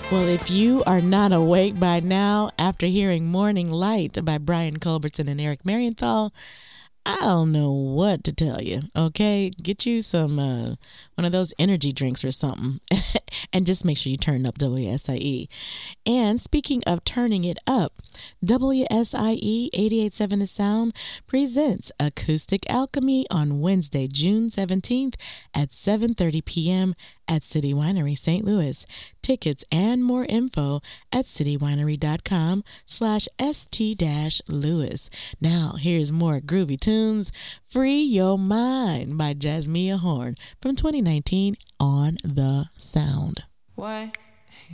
Well, if you are not awake by now after hearing Morning Light by Brian Culbertson and Eric Marienthal, I don't know what to tell you, okay? Get you some, one of those energy drinks or something, and just make sure you turn up WSIE. And speaking of turning it up, WSIE 88.7 The Sound presents Acoustic Alchemy on Wednesday, June 17th at 7:30 p.m. at City Winery, St. Louis. Tickets and more info at citywinery.com/st-louis. Now, here's more groovy tunes. Free Your Mind by Jasmia Horn from 2019 on The Sound. Why?